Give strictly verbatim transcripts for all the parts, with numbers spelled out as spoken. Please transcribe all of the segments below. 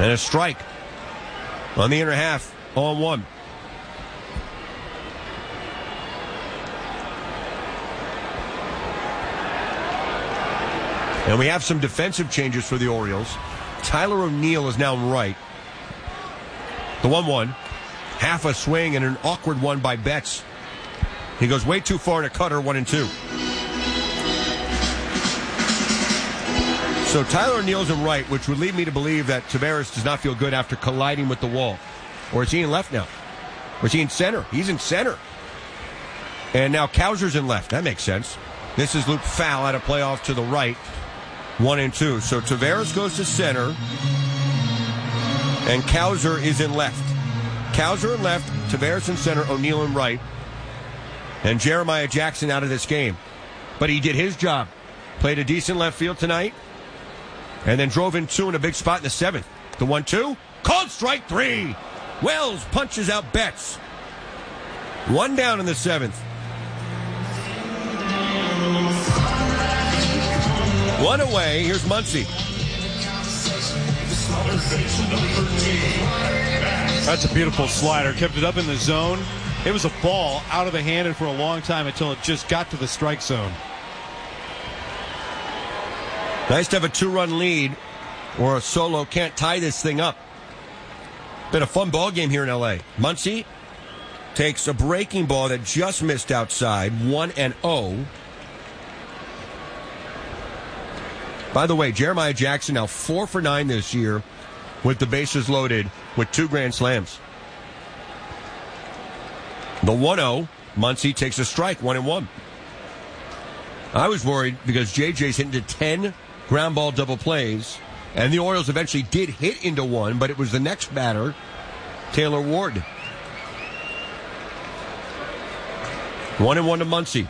And a strike on the inner half, oh one. And we have some defensive changes for the Orioles. Tyler O'Neill is now right. The one one. Half a swing and an awkward one by Betts. He goes way too far in a cutter, one and two. So Tyler O'Neill's in right, which would lead me to believe that Taveras does not feel good after colliding with the wall. Or is he in left now? Or is he in center? He's in center. And now Cowser's in left. That makes sense. This is loop foul out of play off to the right. One and two. So Taveras goes to center. And Cowser is in left. Cowser in left. Taveras in center. O'Neill in right. And Jeremiah Jackson out of this game. But he did his job. Played a decent left field tonight. And then drove in two in a big spot in the seventh. The one two. Called strike three. Wells punches out Betts. One down in the seventh. One away. Here's Muncy. That's a beautiful slider. Kept it up in the zone. It was a ball out of the hand and for a long time until it just got to the strike zone. Nice to have a two-run lead or a solo can't tie this thing up. Been a fun ball game here in L A. Muncy takes a breaking ball that just missed outside, one and oh. By the way, Jeremiah Jackson now four for nine this year with the bases loaded with two grand slams. The one oh, Muncy takes a strike, one and one. I was worried because J J's hit into ten ground ball double plays, and the Orioles eventually did hit into one, but it was the next batter, Taylor Ward. One and one to Muncy.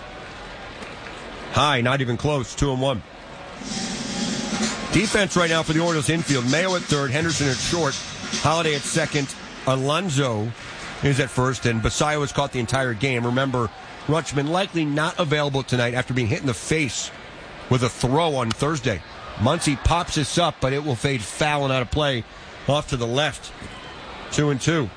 High, not even close, two and one. Defense right now for the Orioles infield. Mayo at third, Henderson at short, Holiday at second, Alonso is at first, and Basayo has caught the entire game. Remember, Rutschman likely not available tonight after being hit in the face with a throw on Thursday. Muncy pops this up, but it will fade foul and out of play off to the left. Two and two.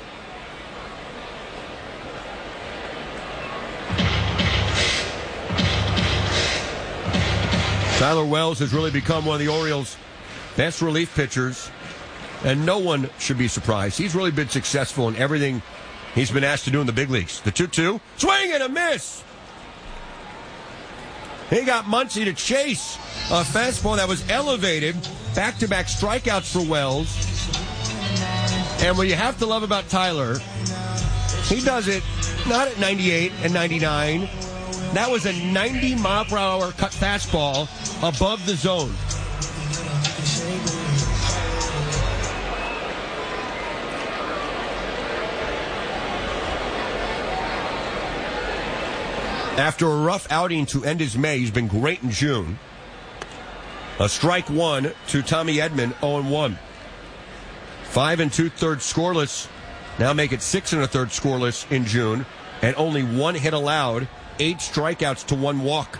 Tyler Wells has really become one of the Orioles' best relief pitchers, and no one should be surprised. He's really been successful in everything he's been asked to do in the big leagues. The two two. Swing and a miss! He got Muncy to chase a fastball that was elevated. Back-to-back strikeouts for Wells. And what you have to love about Tyler, he does it not at ninety-eight and ninety-nine. That was a ninety mile per hour cut fastball above the zone. After a rough outing to end his May, he's been great in June. A strike one to Tommy Edman, oh and one. Five and two-thirds scoreless. Now make it six and a third scoreless in June. And only one hit allowed. Eight strikeouts to one walk.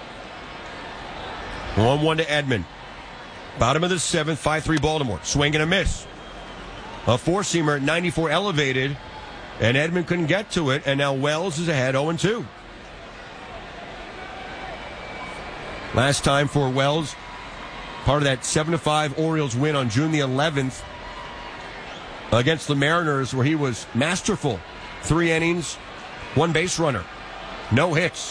one one to Edman. Bottom of the seventh, five three Baltimore. Swing and a miss. A four-seamer at ninety-four elevated. And Edman couldn't get to it. And now Wells is ahead oh and two. Last time for Wells, part of that seven to five Orioles win on June the eleventh against the Mariners, where he was masterful. Three innings, one base runner, no hits.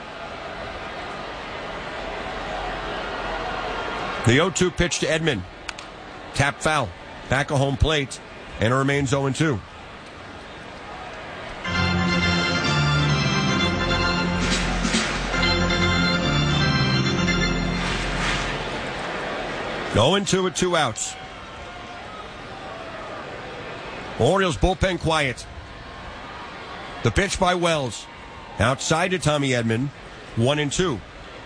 The oh two pitch to Edman. Tap foul. Back of home plate, and it remains oh and two. oh and two with two outs. Orioles bullpen quiet. The pitch by Wells. Outside to Tommy Edman. One and two.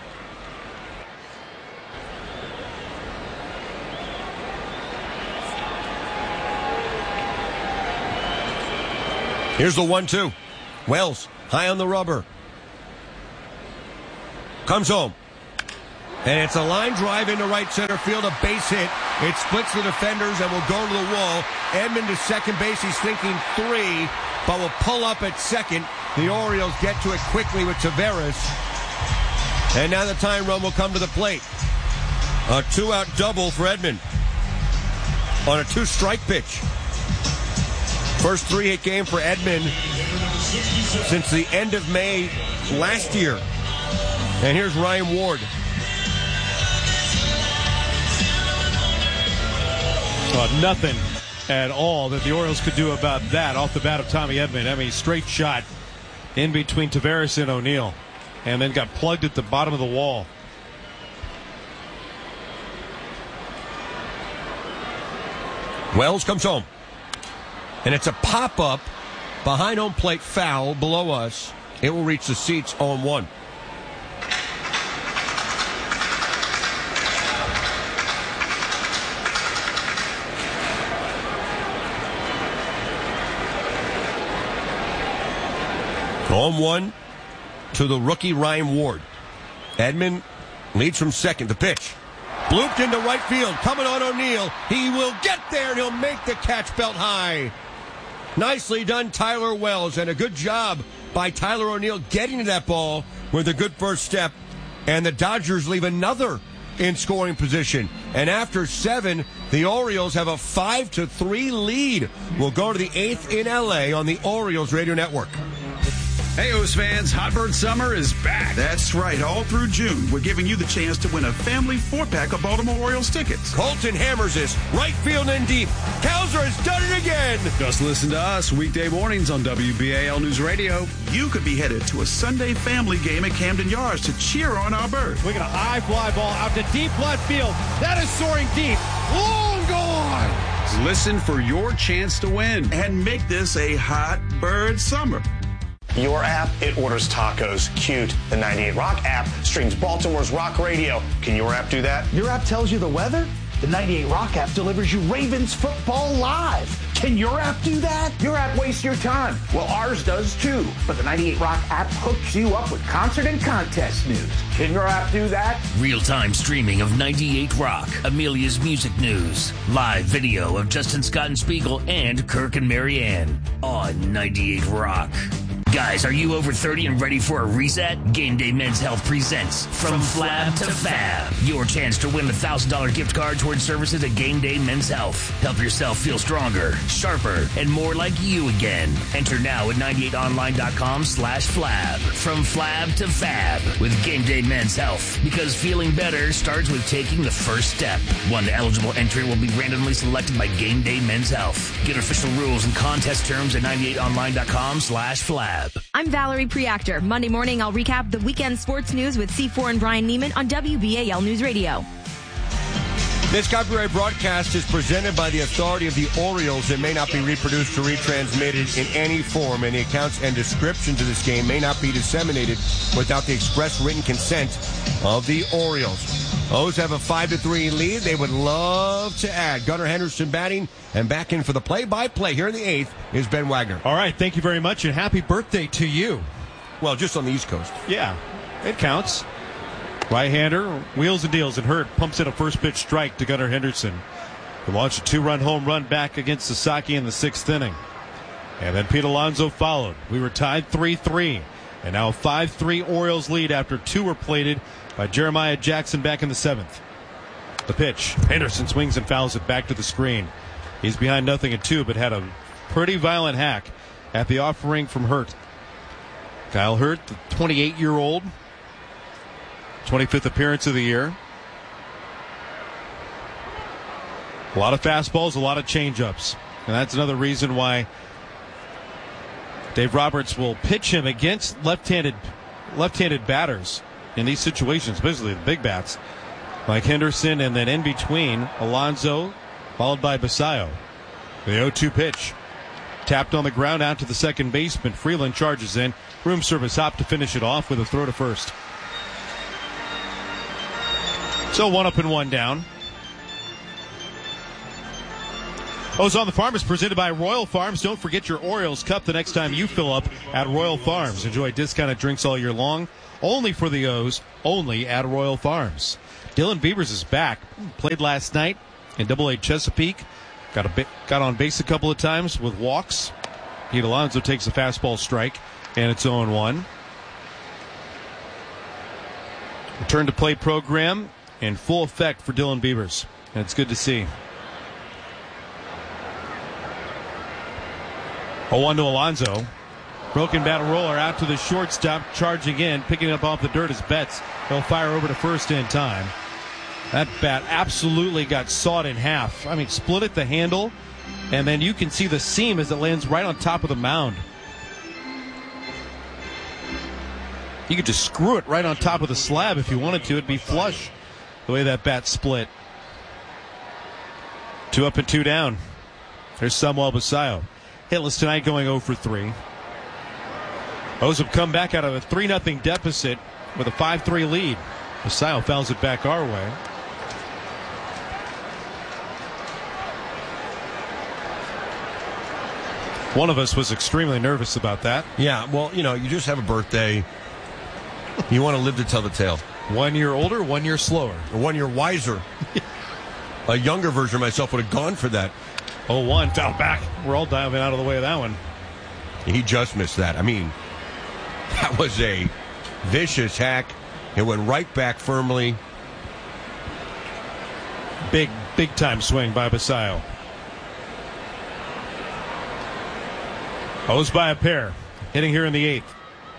Here's the one two. Wells high on the rubber. Comes home. And it's a line drive into right center field, a base hit. It splits the defenders and will go to the wall. Edman to second base. He's thinking three, but will pull up at second. The Orioles get to it quickly with Taveras. And now the tying run will come to the plate. A two-out double for Edman on a two-strike pitch. First three-hit game for Edman since the end of May last year. And here's Ryan Ward. Oh, nothing at all that the Orioles could do about that off the bat of Tommy Edman. I mean, straight shot in between Taveras and O'Neill, and then got plugged at the bottom of the wall. Wells comes home, and it's a pop-up behind home plate foul below us. It will reach the seats oh one. oh one to the rookie Ryan Ward. Edman leads from second. The pitch. Blooped into right field. Coming on O'Neill. He will get there and he'll make the catch belt high. Nicely done, Tyler Wells. And a good job by Tyler O'Neill getting to that ball with a good first step. And the Dodgers leave another in scoring position. And after seven, the Orioles have a five to three lead. We'll go to the eighth in L A on the Orioles Radio Network. Hey, O's fans, Hot Bird Summer is back. That's right. All through June, we're giving you the chance to win a family four-pack of Baltimore Orioles tickets. Colton hammers this. Right field and deep. Cowser has done it again. Just listen to us weekday mornings on W B A L News Radio. You could be headed to a Sunday family game at Camden Yards to cheer on our bird. We got a high fly ball out to deep left field. That is soaring deep. Long gone. Listen for your chance to win. And make this a Hot Bird Summer. Your app, it orders tacos. Cute. The ninety-eight Rock app streams Baltimore's rock radio. Can your app do that? Your app tells you the weather? The ninety-eight Rock app delivers you Ravens football live. Can your app do that? Your app wastes your time. Well, ours does too. But the ninety-eight Rock app hooks you up with concert and contest news. Can your app do that? Real-time streaming of ninety-eight Rock, Amelia's music news, live video of Justin Scott and Spiegel and Kirk and Marianne on ninety-eight Rock. Guys, are you over thirty and ready for a reset? Game Day Men's Health presents From Flab to Fab. Your chance to win a one thousand dollars gift card towards services at Game Day Men's Health. Help yourself feel stronger, sharper, and more like you again. Enter now at ninety-eight online dot com slash flab. From Flab to Fab with Game Day Men's Health. Because feeling better starts with taking the first step. One eligible entry will be randomly selected by Game Day Men's Health. Get official rules and contest terms at ninety-eight online dot com slash flab. I'm Valerie Preactor. Monday morning, I'll recap the weekend sports news with C four and Brian Neiman on W B A L News Radio. This copyright broadcast is presented by the authority of the Orioles and may not be reproduced or retransmitted in any form, and the accounts and descriptions of this game may not be disseminated without the express written consent of the Orioles. O's have a five to three lead. They would love to add. Gunnar Henderson batting, and back in for the play-by-play here in the eighth is Ben Wagner. All right, thank you very much, and happy birthday to you. Well, just on the East Coast. Yeah, it counts. Right-hander, wheels and deals, and Hurt pumps in a first pitch strike to Gunnar Henderson, who launched a two-run home run back against Sasaki in the sixth inning. And then Pete Alonso followed. We were tied three three, and now a five three Orioles lead after two were plated by Jeremiah Jackson back in the seventh. The pitch. Henderson swings and fouls it back to the screen. He's behind nothing at two, but had a pretty violent hack at the offering from Hurt. Kyle Hurt, the twenty-eight-year-old, twenty-fifth appearance of the year. A lot of fastballs, a lot of changeups. And that's another reason why Dave Roberts will pitch him against left-handed left-handed batters in these situations, especially the big bats, like Henderson, and then in between, Alonso, followed by Basayo. The oh two pitch. Tapped on the ground out to the second baseman. Freeland charges in. Room service hop to finish it off with a throw to first. So one up and one down. O's on the Farm is presented by Royal Farms. Don't forget your Orioles Cup the next time you fill up at Royal Farms. Enjoy discounted drinks all year long. Only for the O's, only at Royal Farms. Dylan Beavers is back. Played last night in Double A Chesapeake. Got a bit, got on base a couple of times with walks. Pete Alonso takes a fastball strike, and it's oh one. Return to play program in full effect for Dylan Beavers, and it's good to see. oh one to Alonso. Broken bat roller out to the shortstop, charging in, picking up off the dirt is Betts. He'll fire over to first in time. That bat absolutely got sawed in half. I mean, split at the handle, and then you can see the seam as it lands right on top of the mound. You could just screw it right on top of the slab if you wanted to. It'd be flush the way that bat split. Two up and two down. There's Samuel Basayo. Hitless tonight, going oh for three. O's have come back out of a three nothing deficit with a five three lead. Basayo fouls it back our way. One of us was extremely nervous about that. Yeah, well, you know, you just have a birthday. You want to live to tell the tale. One year older, one year slower. Or one year wiser. A younger version of myself would have gone for that. oh one, foul back. We're all diving out of the way of that one. He just missed that. I mean, that was a vicious hack. It went right back firmly. Big, big time swing by Basayo. O's by a pair. Hitting here in the eighth.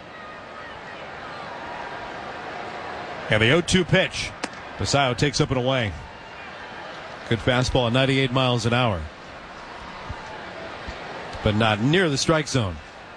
And the oh two pitch. Basayo takes up and away. Good fastball at ninety-eight miles an hour. But not near the strike zone.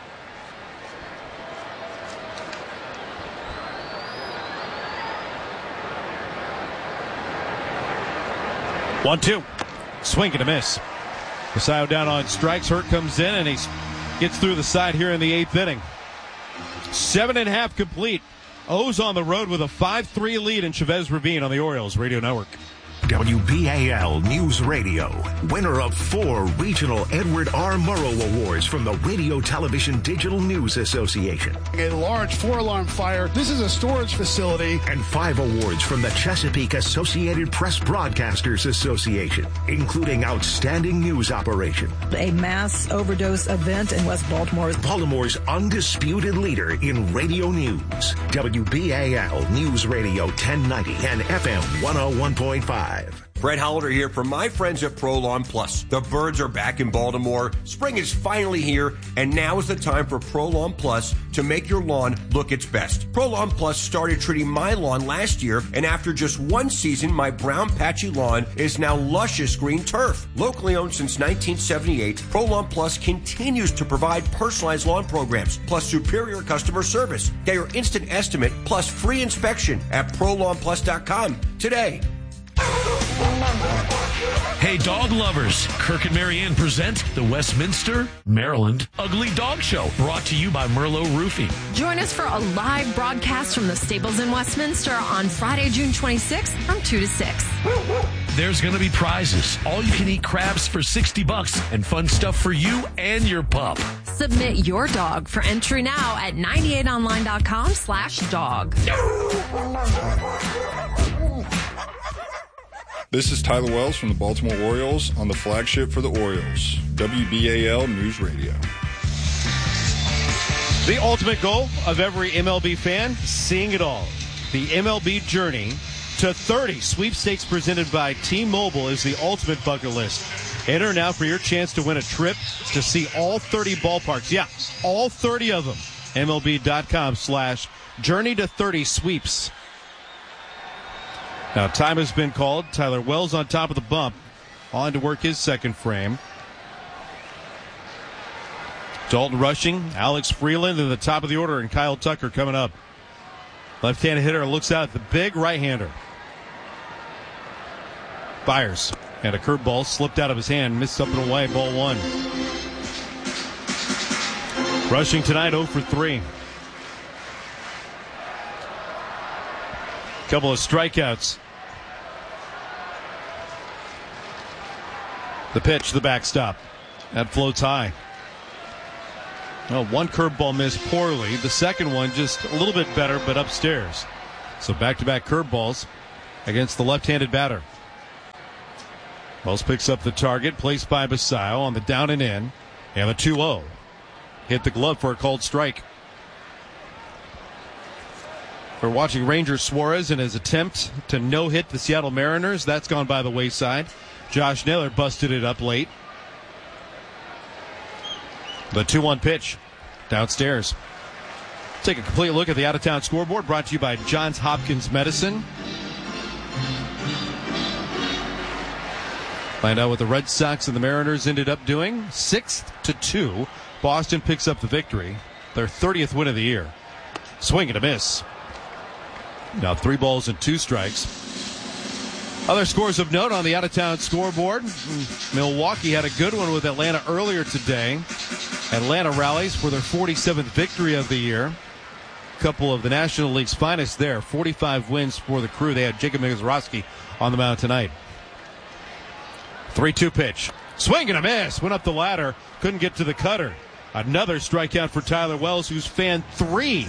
One, two. Swing and a miss. Basayo down on strikes. Hurt comes in and he gets through the side here in the eighth inning. Seven and a half complete. O's on the road with a five three lead in Chavez Ravine on the Orioles Radio Network. W B A L News Radio, winner of four regional Edward R. Murrow Awards from the Radio Television Digital News Association. A large four-alarm fire. This is a storage facility. And five awards from the Chesapeake Associated Press Broadcasters Association, including Outstanding News Operation. A mass overdose event in West Baltimore. Baltimore's undisputed leader in radio news. W B A L News Radio ten ninety and F M one oh one point five. Brett Hollander here from my friends at Pro Lawn Plus. The birds are back in Baltimore. Spring is finally here, and now is the time for Pro Lawn Plus to make your lawn look its best. Pro Lawn Plus started treating my lawn last year, and after just one season, my brown patchy lawn is now luscious green turf. Locally owned since nineteen seventy-eight, Pro Lawn Plus continues to provide personalized lawn programs, plus superior customer service. Get your instant estimate, plus free inspection at pro lawn plus dot com today. Hey, dog lovers. Kirk and Marianne present the Westminster, Maryland Ugly Dog Show, brought to you by Merlot Roofing. Join us for a live broadcast from the Stables in Westminster on Friday, June twenty-sixth from two to six. There's going to be prizes, all-you-can-eat crabs for sixty bucks, and fun stuff for you and your pup. Submit your dog for entry now at ninety-eight online dot com slash dog. This is Tyler Wells from the Baltimore Orioles on the flagship for the Orioles, W B A L News Radio. The ultimate goal of every M L B fan, seeing it all. The M L B journey to thirty sweepstakes presented by T-Mobile is the ultimate bucket list. Enter now for your chance to win a trip to see all thirty ballparks. Yeah, all thirty of them. M L B dot com slash journey to thirty sweeps. Now, time has been called. Tyler Wells on top of the bump. On to work his second frame. Dalton rushing. Alex Freeland at the top of the order, and Kyle Tucker coming up. Left-handed hitter looks out at the big right-hander. Fires. And a curveball slipped out of his hand. Missed up and away. Ball one. Rushing tonight oh for three. Couple of strikeouts. The pitch, the backstop. That floats high. Well, one curveball missed poorly. The second one just a little bit better, but upstairs. So back-to-back curveballs. against the left-handed batter. Wells picks up the target, placed by Basayo on the down and in, and the two oh. Hit the glove for a called strike. We're watching Ranger Suarez in his attempt to no-hit the Seattle Mariners. That's gone by the wayside. Josh Naylor busted it up late. The two one pitch downstairs. Take a complete look at the out-of-town scoreboard, brought to you by Johns Hopkins Medicine. Find out what the Red Sox and the Mariners ended up doing. Six to two. Boston picks up the victory. Their thirtieth win of the year. Swing and a miss. Now three balls and two strikes. Other scores of note on the out-of-town scoreboard. Milwaukee had a good one with Atlanta earlier today. Atlanta rallies for their forty-seventh victory of the year. A couple of the National League's finest there. forty-five wins for the Crew. They had Jacob Mizorowski on the mound tonight. three two pitch. Swing and a miss. Went up the ladder. Couldn't get to the cutter. Another strikeout for Tyler Wells, who's fanned three.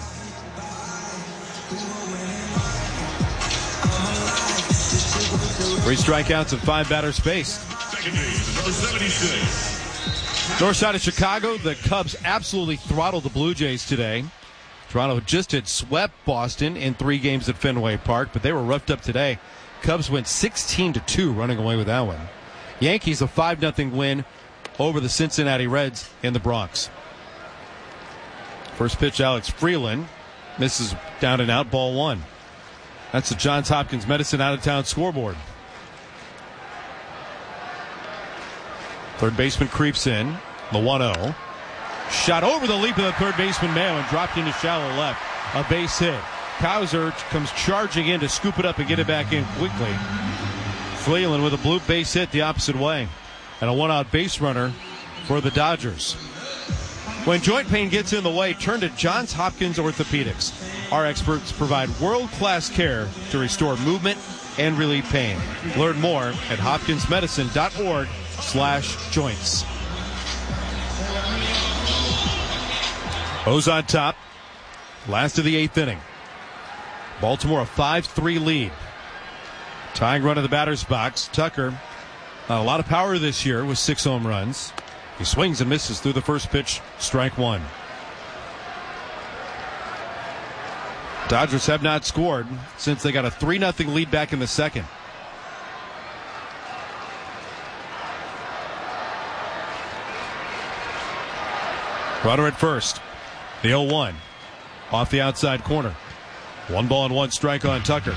Three strikeouts and five batters faced. North side of Chicago, the Cubs absolutely throttled the Blue Jays today. Toronto just had swept Boston in three games at Fenway Park, but they were roughed up today. Cubs went sixteen to two, running away with that one. Yankees a five nothing win over the Cincinnati Reds in the Bronx. First pitch, Alex Freeland misses down and out, ball one. That's the Johns Hopkins Medicine out-of-town scoreboard. Third baseman creeps in. The one oh. Shot over the leap of the third baseman Mayo and dropped into shallow left. A base hit. Cowser comes charging in to scoop it up and get it back in quickly. Freeland with a blue base hit the opposite way. And a one-out base runner for the Dodgers. When joint pain gets in the way, turn to Johns Hopkins Orthopedics. Our experts provide world-class care to restore movement and relieve pain. Learn more at hopkinsmedicine.org slash joints. O's on top. Last of the eighth inning. Baltimore a five three lead. Tying run in the batter's box. Tucker, not a lot of power this year with six home runs. He swings and misses through the first pitch. Strike one. Dodgers have not scored since they got a three nothing lead back in the second. Runner at first. The oh one. Off the outside corner. One ball and one strike on Tucker.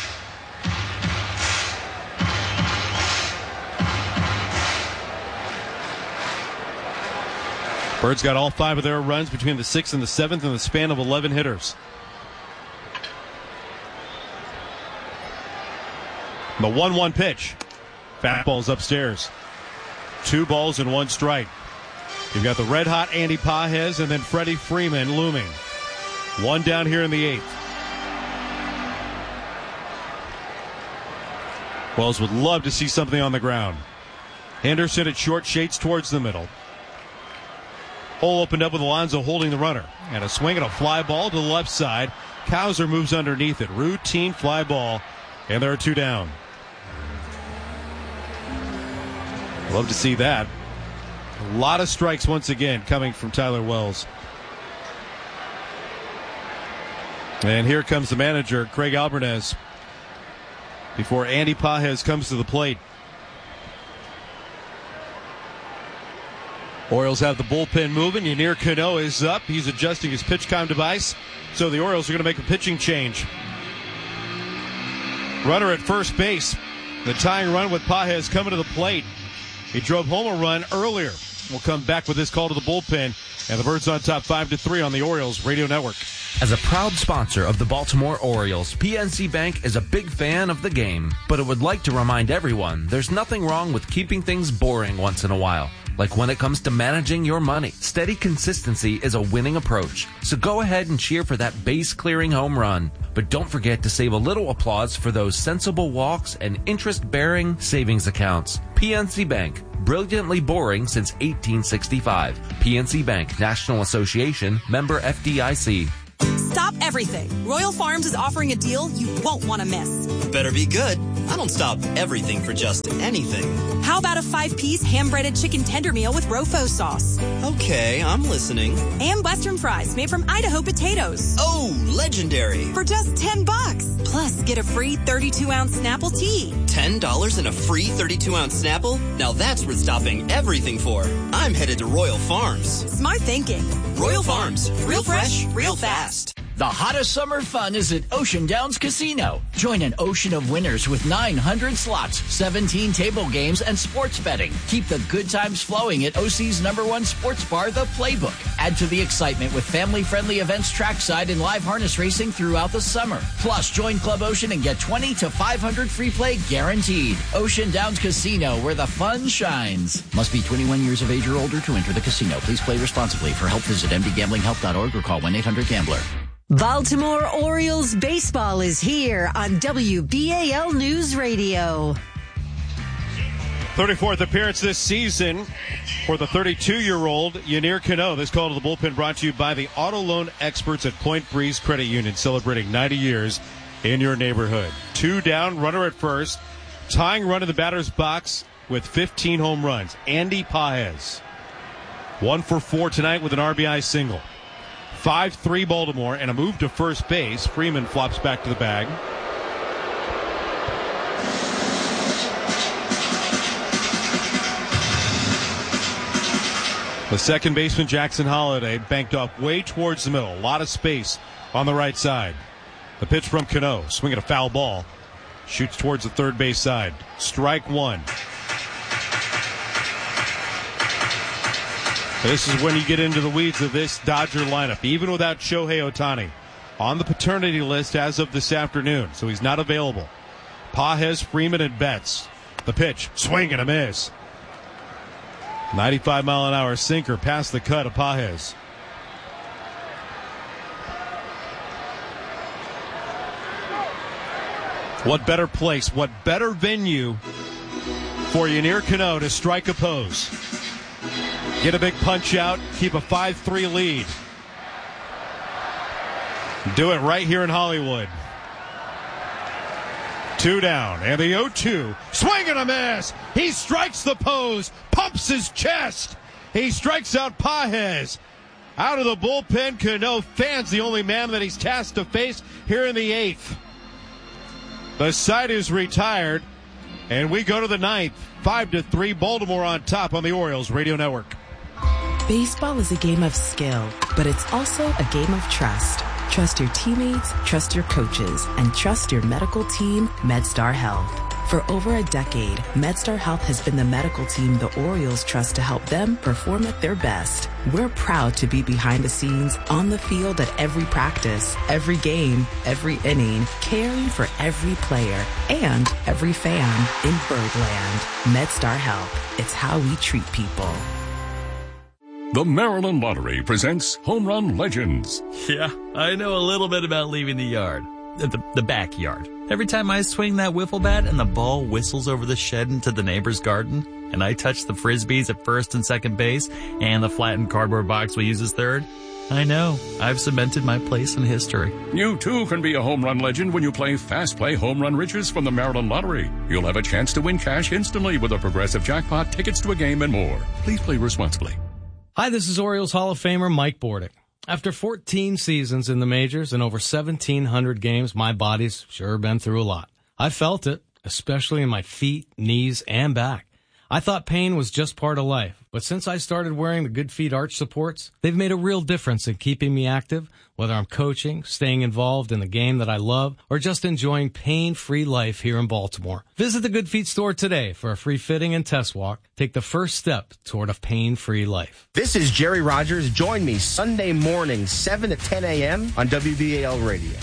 Birds got all five of their runs between the sixth and the seventh in the span of eleven hitters. The one one pitch. Fastball's upstairs. Two balls and one strike. You've got the red-hot Andy Pages and then Freddie Freeman looming. One down here in the eighth. Wells would love to see something on the ground. Henderson at short, shades towards the middle. Hole opened up with Alonso holding the runner. And a swing and a fly ball to the left side. Cowser moves underneath it. Routine fly ball. And there are two down. Love to see that. A lot of strikes once again coming from Tyler Wells. And here comes the manager, Craig Alvarez, before Andy Pages comes to the plate. Orioles have the bullpen moving. Yennier Cano is up. He's adjusting his pitch count device. So the Orioles are going to make a pitching change. Runner at first base. The tying run with Pages coming to the plate. He drove home a run earlier. We'll come back with this call to the bullpen. And the Birds on top five to three on the Orioles Radio Network. As a proud sponsor of the Baltimore Orioles, P N C Bank is a big fan of the game. But it would like to remind everyone there's nothing wrong with keeping things boring once in a while. Like when it comes to managing your money, steady consistency is a winning approach. So go ahead and cheer for that base-clearing home run. But don't forget to save a little applause for those sensible walks and interest-bearing savings accounts. P N C Bank, brilliantly boring since eighteen sixty-five. P N C Bank, National Association, member F D I C. Stop stop everything. Royal Farms is offering a deal you won't want to miss. Better be good. I don't stop everything for just anything. How about a five-piece ham-breaded chicken tender meal with Rofo sauce? Okay, I'm listening. And Western fries made from Idaho potatoes. Oh, legendary. For just ten bucks. Plus, get a free thirty-two ounce Snapple tea. ten dollars and a free thirty-two ounce Snapple? Now that's worth stopping everything for. I'm headed to Royal Farms. Smart thinking. Royal Farms. Real fresh, real fast. The hottest summer fun is at Ocean Downs Casino. Join an ocean of winners with nine hundred slots, seventeen table games, and sports betting. Keep the good times flowing at O C's number one sports bar, The Playbook. Add to the excitement with family-friendly events trackside and live harness racing throughout the summer. Plus, join Club Ocean and get twenty to five hundred free play guaranteed. Ocean Downs Casino, where the fun shines. Must be twenty-one years of age or older to enter the casino. Please play responsibly. For help, visit m d gambling help dot org or call one eight hundred gambler. Baltimore Orioles baseball is here on W B A L News Radio. thirty-fourth appearance this season for the thirty-two-year-old Yennier Cano. This call to the bullpen brought to you by the auto loan experts at Point Breeze Credit Union, celebrating ninety years in your neighborhood. Two down, runner at first, tying run in the batter's box with fifteen home runs. Andy Pages, one for four tonight with an R B I single. five three Baltimore, and a move to first base. Freeman flops back to the bag. The second baseman, Jackson Holliday, banked off way towards the middle. A lot of space on the right side. The pitch from Cano, swinging a foul ball. Shoots towards the third base side. Strike one. This is when you get into the weeds of this Dodger lineup, even without Shohei Ohtani on the paternity list as of this afternoon, so he's not available. Pages, Freeman, and Betts. The pitch, swing and a miss. ninety-five mile an hour sinker past the cut of Pages. What better place, what better venue for Yennier Cano to strike a pose? Get a big punch out, keep a five three lead. Do it right here in Hollywood. Two down, and the oh two. Swing and a miss! He strikes the pose, pumps his chest. He strikes out Pages. Out of the bullpen, Cano fans the only man that he's tasked to face here in the eighth. The side is retired, and we go to the ninth. Five to three, Baltimore on top on the Orioles Radio Network. Baseball is a game of skill, but it's also a game of trust. Trust your teammates, trust your coaches, and trust your medical team, MedStar Health. For over a decade, MedStar Health has been the medical team the Orioles trust to help them perform at their best. We're proud to be behind the scenes, on the field at every practice, every game, every inning, caring for every player and every fan in Birdland. MedStar Health. It's how we treat people. The Maryland Lottery presents Home Run Legends. Yeah, I know a little bit about leaving the yard. The, the backyard. Every time I swing that wiffle bat and the ball whistles over the shed into the neighbor's garden, and I touch the frisbees at first and second base, and the flattened cardboard box we use as third, I know I've cemented my place in history. You too can be a home run legend when you play Fast Play Home Run Riches from the Maryland Lottery. You'll have a chance to win cash instantly with a progressive jackpot, tickets to a game, and more. Please play responsibly. Hi, this is Orioles Hall of Famer Mike Bordick. After fourteen seasons in the majors and over seventeen hundred games, my body's sure been through a lot. I felt it, especially in my feet, knees, and back. I thought pain was just part of life, but since I started wearing the Good Feet arch supports, they've made a real difference in keeping me active, whether I'm coaching, staying involved in the game that I love, or just enjoying pain-free life here in Baltimore. Visit the Good Feet store today for a free fitting and test walk. Take the first step toward a pain-free life. This is Jerry Rogers. Join me Sunday morning, seven to ten a.m. on W B A L Radio.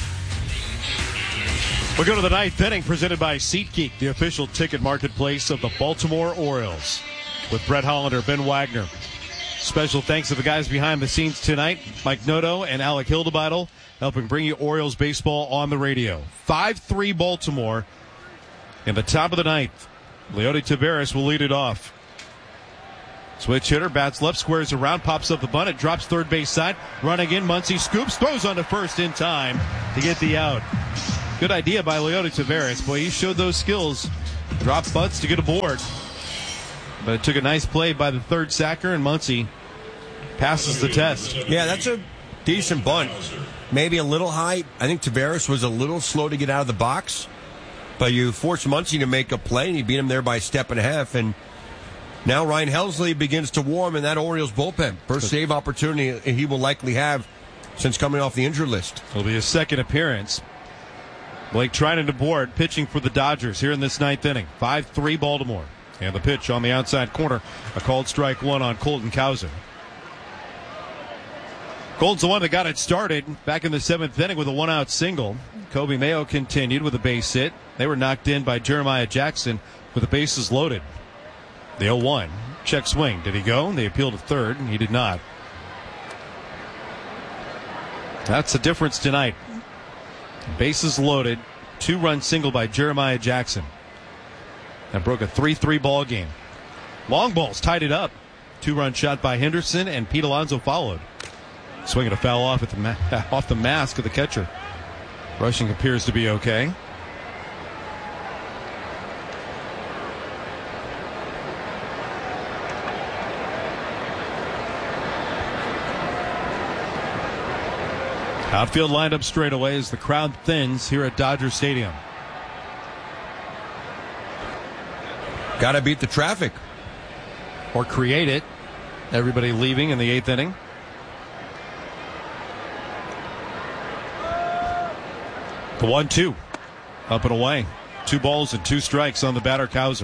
We go to the ninth inning, presented by SeatGeek, the official ticket marketplace of the Baltimore Orioles, with Brett Hollander, Ben Wagner. Special thanks to the guys behind the scenes tonight, Mike Noto and Alec Hildebeitel, helping bring you Orioles baseball on the radio. five three Baltimore in the top of the ninth. Leody Taveras will lead it off. Switch hitter, bats left, squares around, pops up the bunt. It drops third base side. Running in, Muncy scoops, throws on to first in time to get the out. Good idea by Leody Taveras. Boy, he showed those skills. Dropped butts to get aboard. But it took a nice play by the third sacker, and Muncy passes the test. Yeah, that's a decent bunt. Maybe a little high. I think Taveras was a little slow to get out of the box. But you forced Muncy to make a play, and you beat him there by a step and a half. And now Ryan Helsley begins to warm in that Orioles bullpen. First save opportunity he will likely have since coming off the injured list. It'll be his second appearance. Blake Trinan to board, pitching for the Dodgers here in this ninth inning. five three Baltimore. And the pitch on the outside corner. A called strike one on Colton Cowser. Colton's the one that got it started back in the seventh inning with a one-out single. Kobe Mayo continued with a base hit. They were knocked in by Jeremiah Jackson with the bases loaded. The oh one. Check swing. Did he go? They appealed to third, and he did not. That's the difference tonight. Bases loaded. Two-run single by Jeremiah Jackson. That broke a three three ball game. Long balls tied it up. Two-run shot by Henderson, and Pete Alonso followed. Swinging a foul off, at the ma- off the mask of the catcher. Rushing appears to be okay. Outfield lined up straight away as the crowd thins here at Dodger Stadium. Got to beat the traffic. Or create it. Everybody leaving in the eighth inning. The one two. Up and away. Two balls and two strikes on the batter, Cowser.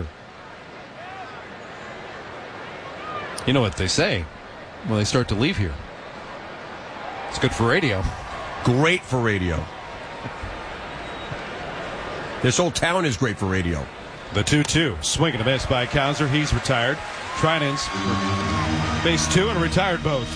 You know what they say when they start to leave here. It's good for radio. Great for radio. This whole town is great for radio. The two two. Swing and a miss by Cowser. He's retired. Trinan's base two and retired both.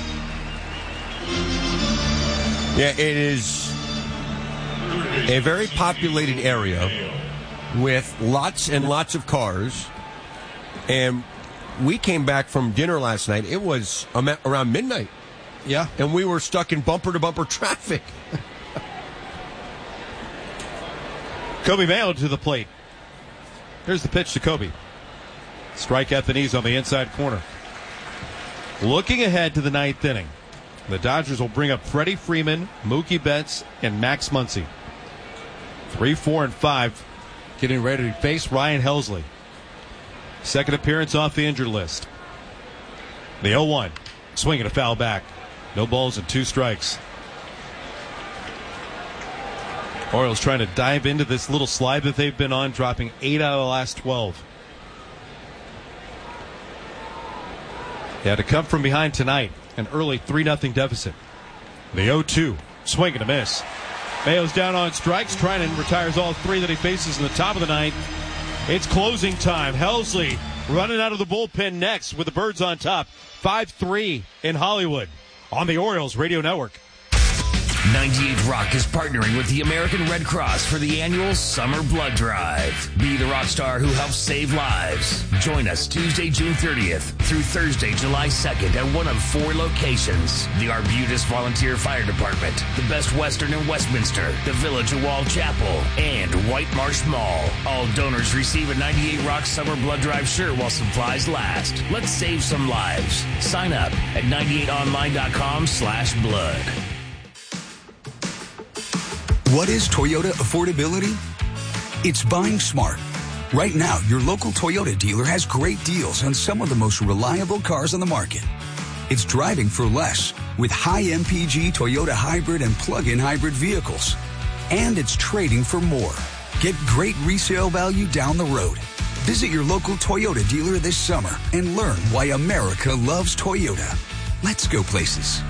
Yeah, it is a very populated area with lots and lots of cars. And we came back from dinner last night. It was around midnight. Yeah. And we were stuck in bumper-to-bumper traffic. Kobe Mayo to the plate. Here's the pitch to Kobe. Strike at the knees on the inside corner. Looking ahead to the ninth inning, the Dodgers will bring up Freddie Freeman, Mookie Betts, and Max Muncy. Three, four, and five getting ready to face Ryan Helsley. Second appearance off the injured list. The oh one. Swinging a foul back. No balls and two strikes. Orioles trying to dive into this little slide that they've been on, dropping eight out of the last twelve. They had to come from behind tonight, an early three nothing deficit. The oh two. Swing and a miss. Mayo's down on strikes. Trinan retires all three that he faces in the top of the ninth. It's closing time. Helsley running out of the bullpen next with the Birds on top. five three in Hollywood on the Orioles Radio Network. ninety-eight Rock is partnering with the American Red Cross for the annual Summer Blood Drive. Be the rock star who helps save lives. Join us Tuesday, June thirtieth through Thursday, July second at one of four locations. The Arbutus Volunteer Fire Department, the Best Western in Westminster, the Village of Wall Chapel, and White Marsh Mall. All donors receive a ninety-eight Rock Summer Blood Drive shirt while supplies last. Let's save some lives. Sign up at ninety-eight online dot com slash blood. What is Toyota affordability? It's buying smart. Right now, your local Toyota dealer has great deals on some of the most reliable cars on the market. It's driving for less with high M P G Toyota hybrid and plug-in hybrid vehicles. And it's trading for more. Get great resale value down the road. Visit your local Toyota dealer this summer and learn why America loves Toyota. Let's go places.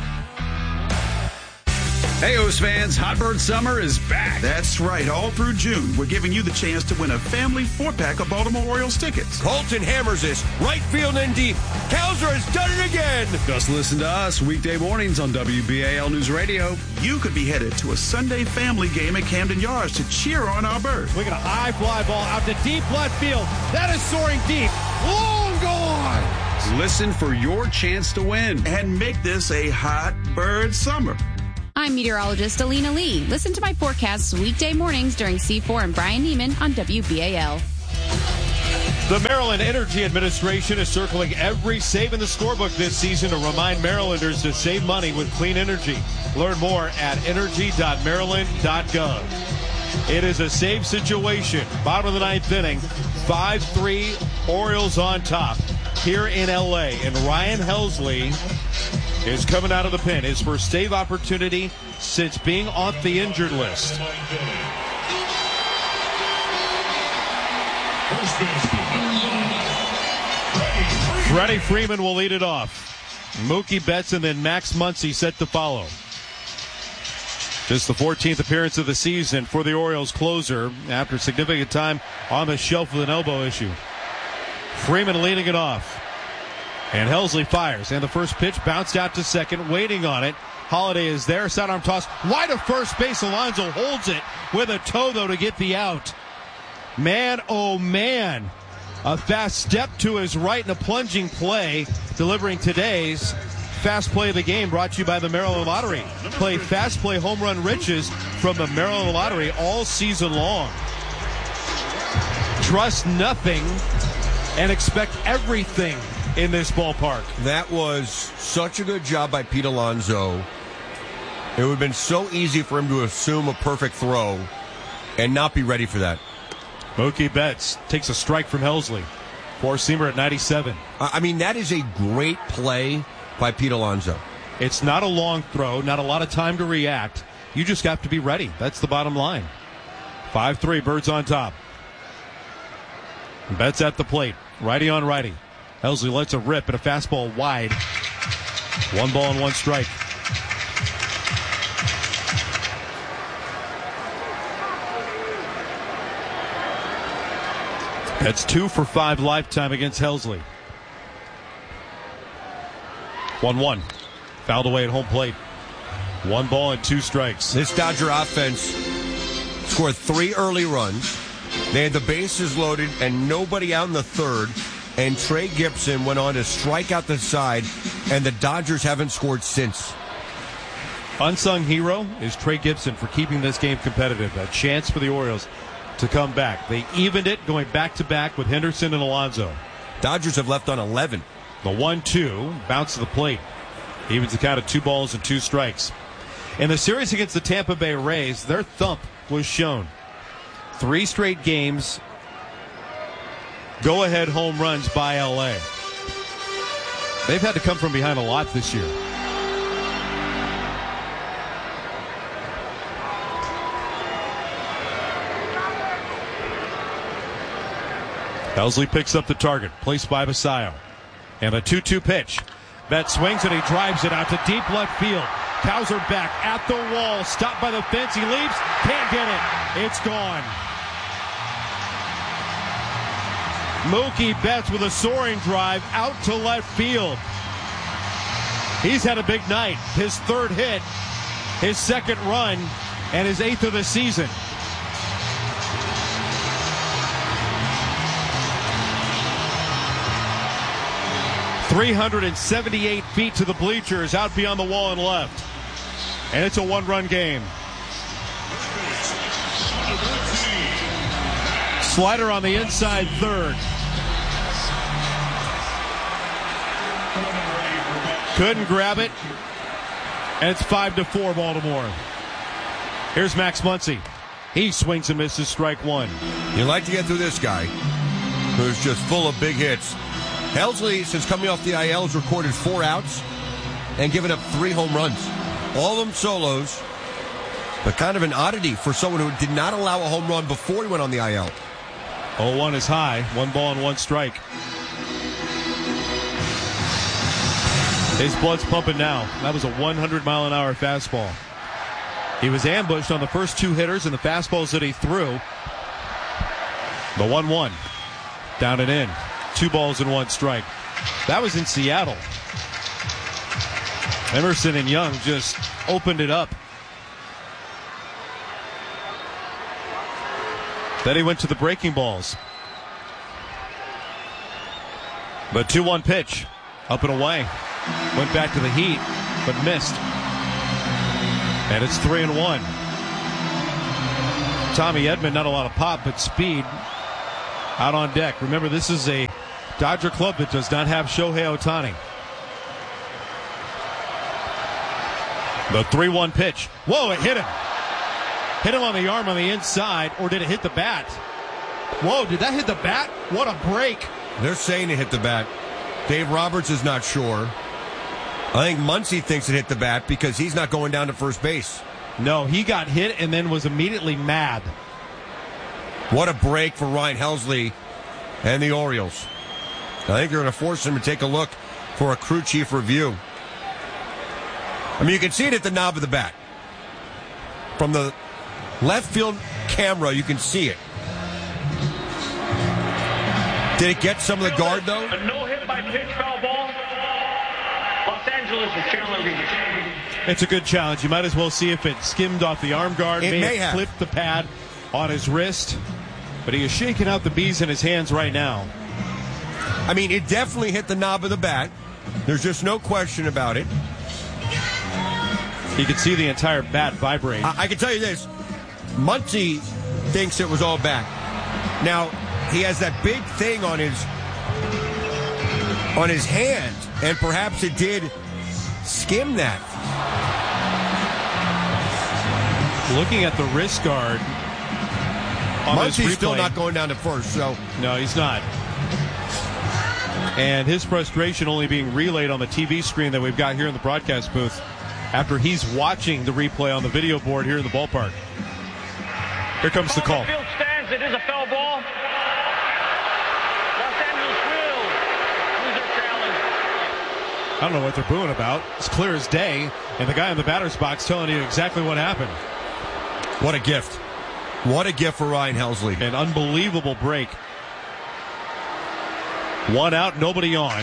Hey, O's fans, Hot Bird Summer is back. That's right. All through June, we're giving you the chance to win a family four-pack of Baltimore Orioles tickets. Colton hammers this. Right field and deep. Cowser has done it again. Just listen to us weekday mornings on W B A L News Radio. You could be headed to a Sunday family game at Camden Yards to cheer on our Birds. We got a high fly ball out to deep left field. That is soaring deep. Long gone. Listen for your chance to win and make this a hot bird summer. I'm meteorologist Alina Lee. Listen to my forecasts weekday mornings during C four and Brian Neiman on W B A L. The Maryland Energy Administration is circling every save in the scorebook this season to remind Marylanders to save money with clean energy. Learn more at energy dot maryland dot gov. It is a save situation. Bottom of the ninth inning, five three, Orioles on top here in L A. And Ryan Helsley is coming out of the pen. His first save opportunity since being off the injured list. Freddie Freeman will lead it off. Mookie Betts and then Max Muncy set to follow. Just the fourteenth appearance of the season for the Orioles closer after significant time on the shelf with an elbow issue. Freeman leading it off. And Helsley fires. And the first pitch bounced out to second, waiting on it. Holiday is there. Sidearm toss. Wide to first base. Alonso holds it with a toe, though, to get the out. Man, oh man. A fast step to his right and a plunging play, delivering today's Fast Play of the Game, brought to you by the Maryland Lottery. Play Fast Play Home Run Riches from the Maryland Lottery all season long. Trust nothing and expect everything in this ballpark. That was such a good job by Pete Alonso. It would have been so easy for him to assume a perfect throw and not be ready for that. Mookie Betts takes a strike from Helsley. Four-seamer at ninety-seven. I mean, that is a great play by Pete Alonso. It's not a long throw, not a lot of time to react. You just have to be ready. That's the bottom line. five three, Birds on top. Betts at the plate. Righty on righty. Helsley lets a rip and a fastball wide. One ball and one strike. That's two for five lifetime against Helsley. one one. Fouled away at home plate. One ball and two strikes. This Dodger offense scored three early runs. They had the bases loaded and nobody out in the third. And Trey Gibson went on to strike out the side, and the Dodgers haven't scored since. Unsung hero is Trey Gibson for keeping this game competitive. A chance for the Orioles to come back. They evened it going back-to-back with Henderson and Alonso. Dodgers have left on eleven. The one two, bounce to the plate. Evens the count of two balls and two strikes. In the series against the Tampa Bay Rays, their thump was shown. Three straight games, go-ahead home runs by L A. They've had to come from behind a lot this year. Helsley picks up the target, placed by Basayo. And a two two pitch. That swings and he drives it out to deep left field. Cowser back at the wall, stopped by the fence. He leaps, can't get it. It's gone. Mookie Betts with a soaring drive out to left field. He's had a big night. His third hit, his second run, and his eighth of the season. three hundred seventy-eight feet to the bleachers, out beyond the wall and left. And it's a one-run game. Slider on the inside third. Couldn't grab it. And it's five to four Baltimore. Here's Max Muncy. He swings and misses strike one. You like to get through this guy, who's just full of big hits. Helsley, since coming off the I L, has recorded four outs and given up three home runs. All of them solos, but kind of an oddity for someone who did not allow a home run before he went on the I L. oh one is high. One ball and one strike. His blood's pumping now. That was a one hundred mile an hour fastball. He was ambushed on the first two hitters and the fastballs that he threw. The one one. Down and in. Two balls and one strike. That was in Seattle. Emerson and Young just opened it up. Then he went to the breaking balls. The two one pitch. Up and away. Went back to the heat, but missed. And it's three and one. Tommy Edman, not a lot of pop, but speed out on deck. Remember, this is a Dodger club that does not have Shohei Ohtani. The three one pitch. Whoa, it hit him. Hit him on the arm on the inside, or did it hit the bat? Whoa, did that hit the bat? What a break. They're saying it hit the bat. Dave Roberts is not sure. I think Muncy thinks it hit the bat because he's not going down to first base. No, he got hit and then was immediately mad. What a break for Ryan Helsley and the Orioles. I think they're going to force him to take a look for a crew chief review. I mean, you can see it at the knob of the bat. From the left field camera, you can see it. Did it get some of the guard, though? A no hit by pitch, foul ball. Los Angeles is challenging. It's a good challenge. You might as well see if it skimmed off the arm guard. It may, may have have flipped the pad on his wrist. But he is shaking out the bees in his hands right now. I mean, it definitely hit the knob of the bat. There's just no question about it. You can see the entire bat vibrate. I, I can tell you this. Muncy thinks it was all back. Now, he has that big thing on his on his hand, and perhaps it did skim that. Looking at the wrist guard. Muncy's still not going down to first, so. No, he's not. And his frustration only being relayed on the T V screen that we've got here in the broadcast booth after he's watching the replay on the video board here in the ballpark. Here comes the call. The field stands. It is a foul ball. Los Angeles will lose their challenge. I don't know what they're booing about. It's clear as day, and the guy in the batter's box telling you exactly what happened. What a gift. What a gift for Ryan Helsley. An unbelievable break. One out, nobody on.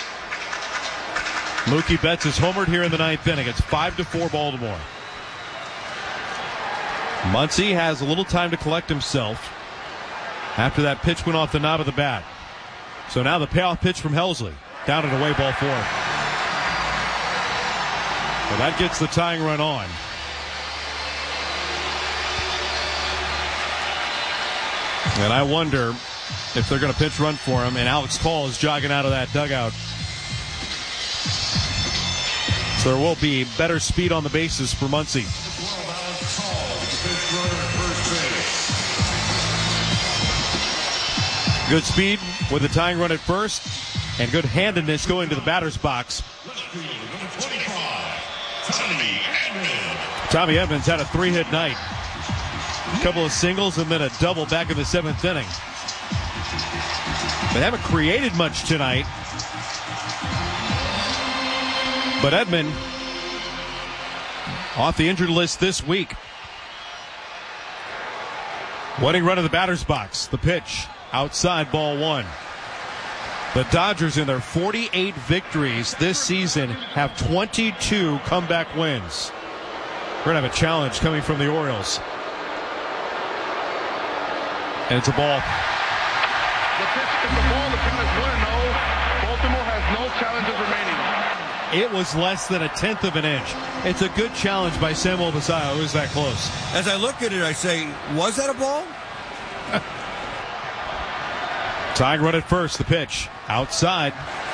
Mookie Betts is homered here in the ninth inning. It's five to four Baltimore. Muncy has a little time to collect himself after that pitch went off the knob of the bat. So now the payoff pitch from Helsley. Down and away, ball four. Well, that gets the tying run on. And I wonder if they're going to pitch run for him, and Alex Call is jogging out of that dugout. So there will be better speed on the bases for Muncy. Good speed with the tying run at first, and good handedness going to the batter's box. Tommy Edmonds had a three-hit night. A couple of singles and then a double back in the seventh inning. They haven't created much tonight. But Edman off the injured list this week. Winning run of the batter's box. The pitch outside, ball one. The Dodgers in their forty-eight victories this season have twenty-two comeback wins. We're going to have a challenge coming from the Orioles. And it's a ball. The pitch is the ball. The count is one and oh. Baltimore has no challenges remaining. It was less than a tenth of an inch. It's a good challenge by Samuel Basallo. It was that close. As I look at it, I say, was that a ball? Tying run at first. The pitch outside.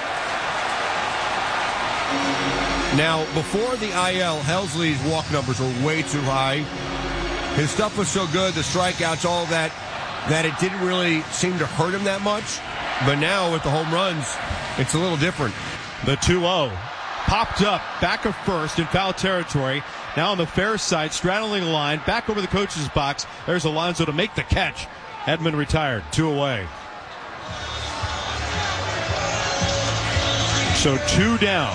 Now, before the I L, Helsley's walk numbers were way too high. His stuff was so good, the strikeouts, all that, that it didn't really seem to hurt him that much. But now with the home runs, it's a little different. The two oh. Popped up, back of first in foul territory. Now on the fair side, straddling the line, back over the coach's box. There's Alonso to make the catch. Edman retired, two away. So two down.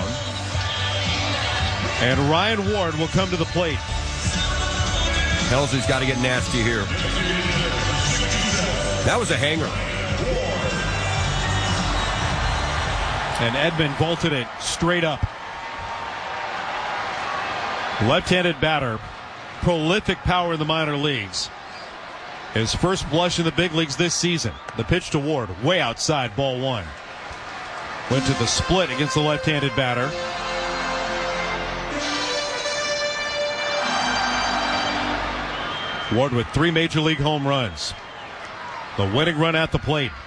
And Ryan Ward will come to the plate. Helsley's got to get nasty here. That was a hanger. And Edman vaulted it straight up. Left-handed batter. Prolific power in the minor leagues. His first blush in the big leagues this season. The pitch to Ward, way outside, ball one. Went to the split against the left-handed batter. Ward with three major league home runs. The winning run at the plate.